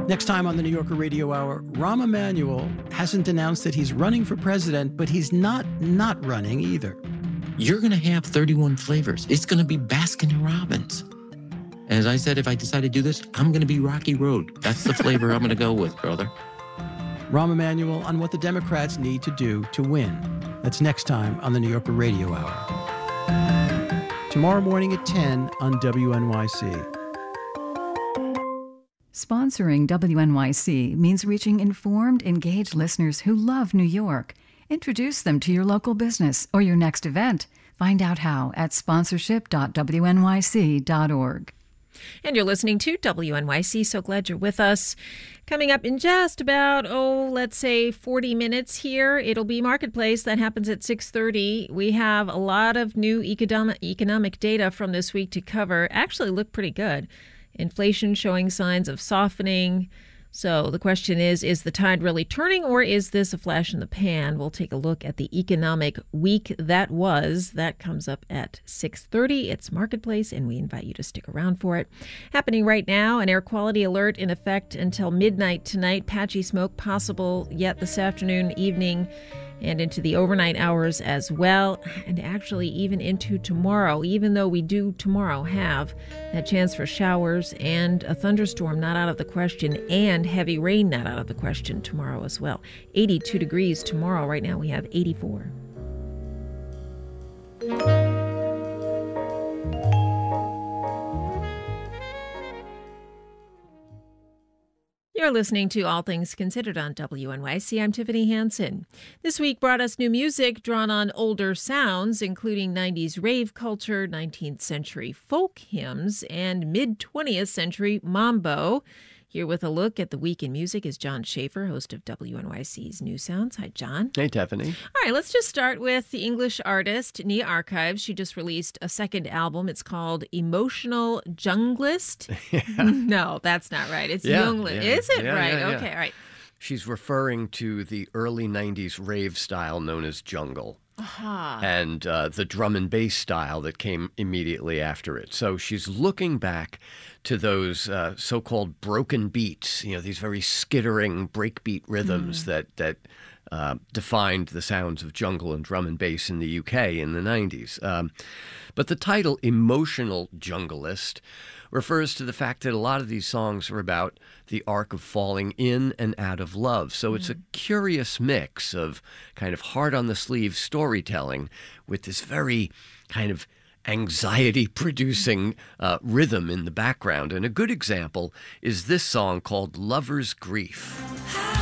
Next time on the New Yorker Radio Hour, Rahm Emanuel hasn't announced that he's running for president, but he's not running either. You're going to have 31 flavors. It's going to be Baskin Robbins. As I said, if I decide to do this, I'm going to be Rocky Road. That's the flavor I'm going to go with, brother. Rahm Emanuel on what the Democrats need to do to win. That's next time on the New Yorker Radio Hour. Tomorrow morning at 10 on WNYC. Sponsoring WNYC means reaching informed, engaged listeners who love New York. Introduce them to your local business or your next event. Find out how at sponsorship.wnyc.org. And you're listening to WNYC. So glad you're with us. Coming up in just about, let's say 40 minutes here, it'll be Marketplace. That happens at 6:30. We have a lot of new economic data from this week to cover. Actually look pretty good. Inflation showing signs of softening. So the question is the tide really turning, or is this a flash in the pan? We'll take a look at the economic week that was. That comes up at 6:30. It's Marketplace, and we invite you to stick around for it. Happening right now, an air quality alert in effect until midnight tonight. Patchy smoke possible yet this afternoon, evening, and into the overnight hours as well, and actually even into tomorrow, even though we do tomorrow have that chance for showers and a thunderstorm not out of the question, and heavy rain not out of the question tomorrow as well. 82 degrees tomorrow. Right now we have 84. You're listening to All Things Considered on WNYC. I'm Tiffany Hansen. This week brought us new music drawn on older sounds, including 90s rave culture, 19th century folk hymns, and mid-20th century mambo. Here with a look at the week in music is John Schaefer, host of WNYC's New Sounds. Hi, John. Hey, Tiffany. All right, let's just start with the English artist, Nia Archives. She just released a second album. It's called Emotional Junglist. Yeah. No, that's not right. It's Junglist. Is it right? Yeah. Okay, all right. She's referring to the early 90s rave style known as jungle. And the drum and bass style that came immediately after it. So she's looking back to those so-called broken beats, these very skittering breakbeat rhythms that defined the sounds of jungle and drum and bass in the UK in the 90s. But the title, Emotional Junglist, refers to the fact that a lot of these songs are about the arc of falling in and out of love. So it's a curious mix of kind of heart-on-the-sleeve storytelling with this very kind of anxiety-producing rhythm in the background. And a good example is this song called Lover's Grief.